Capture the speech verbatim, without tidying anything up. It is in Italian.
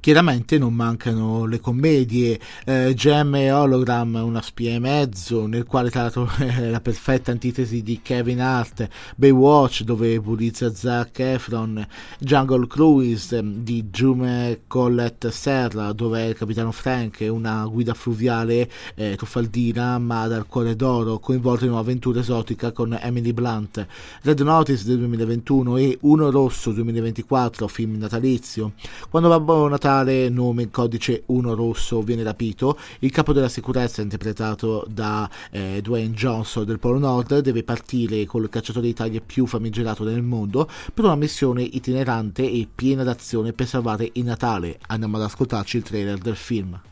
Chiaramente non mancano le commedie, eh, Gem e Hologram, una spia e mezzo, nel quale tra l'altro è la perfetta antitesi di Kevin Hart, Baywatch dove bullizza Zac Efron, Jungle Cruise di Jume Collette Serra dove è il capitano Frank, una guida fluviale eh, truffaldina ma dal cuore d'oro, coinvolta in un'avventura esotica con Emily Blunt, Red Notice del duemilaventuno e Uno Rosso duemilaventiquattro, film natalizio. Quando Babbo Natale, nome in codice Uno Rosso, viene rapito, il capo della sicurezza, interpretato da eh, Dwayne Johnson del Polo Nord, deve partire col cacciatore di taglie più famigerato del mondo per una missione itinerante e piena d'azione per salvare il Natale. Andiamo ad ascoltarci il trailer del film.